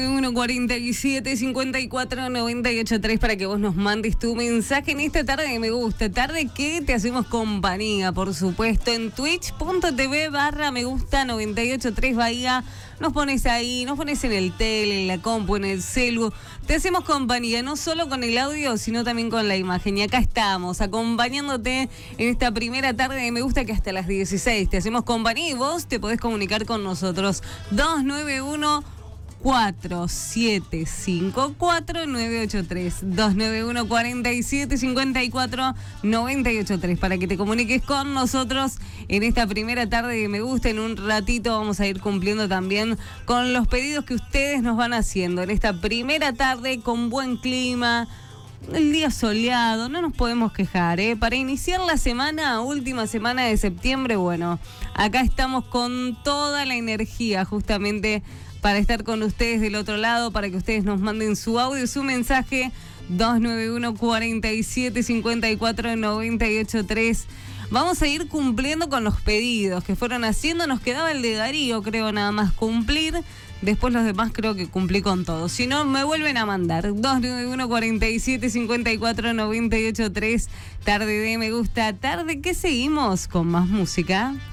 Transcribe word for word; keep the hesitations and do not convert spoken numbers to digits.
uno cuarenta y siete, cincuenta y cuatro, noventa y ocho, tres para que vos nos mandes tu mensaje en esta tarde de Me Gusta, tarde que te hacemos compañía, por supuesto, en twitch.tv barra Me Gusta noventa y ocho tres Bahía. Nos pones ahí, nos pones en el tele, en la compu, en el celu. Te hacemos compañía, no solo con el audio, sino también con la imagen. Y acá estamos, acompañándote en esta primera tarde de Me Gusta, que hasta las dieciséis te hacemos compañía y vos te podés comunicar con nosotros. dos nueve uno cuatro siete cinco cuatro nueve ocho tres dos nueve uno cuarenta y siete cincuenta y cuatro noventa y ocho tres para que te comuniques con nosotros en esta primera tarde de Me Gusta. En un ratito vamos a ir cumpliendo también con los pedidos que ustedes nos van haciendo en esta primera tarde con buen clima. El día soleado, no nos podemos quejar, ¿eh? Para iniciar la semana, última semana de septiembre, bueno, acá estamos con toda la energía justamente para estar con ustedes del otro lado, para que ustedes nos manden su audio, su mensaje, dos nueve uno cuarenta y siete cincuenta y cuatro noventa y ocho tres. Vamos a ir cumpliendo con los pedidos que fueron haciendo. Nos quedaba el de Darío, creo, nada más cumplir. Después los demás creo que cumplí con todos. Si no, me vuelven a mandar. dos nueve uno cuarenta y siete cincuenta y cuatro noventa y ocho tres. Tarde de Me Gusta. Tarde que seguimos con más música.